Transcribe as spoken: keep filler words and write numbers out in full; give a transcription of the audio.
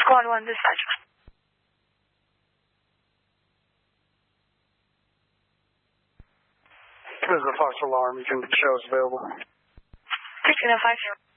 Squad one dispatch. This is a false alarm. You can show us available. thirteen oh five.